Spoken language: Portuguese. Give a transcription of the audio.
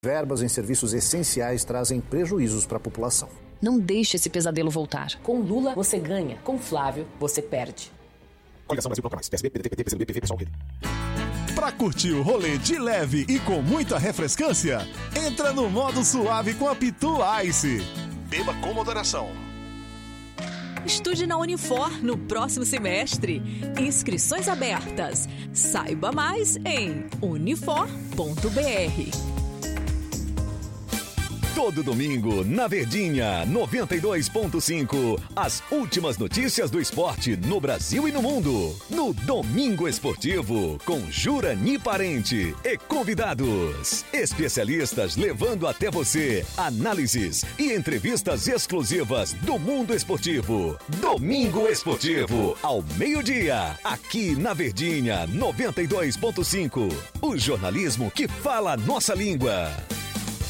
Verbas em serviços essenciais trazem prejuízos para a população. Não deixe esse pesadelo voltar. Com Lula, você ganha. Com Flávio, você perde. Coligação Brasil Bloco Mais. PSB, PDT, PCdoB, PV, PSOL, Rede. Pra curtir o rolê de leve e com muita refrescância, entra no modo suave com a Pitu Ice. Beba com moderação. Estude na Unifor no próximo semestre. Inscrições abertas. Saiba mais em unifor.br. Todo domingo, na Verdinha 92.5, as últimas notícias do esporte no Brasil e no mundo. No Domingo Esportivo, com Jurani Parente e convidados. Especialistas levando até você análises e entrevistas exclusivas do mundo esportivo. Domingo Esportivo, ao meio-dia, aqui na Verdinha 92.5. O jornalismo que fala a nossa língua.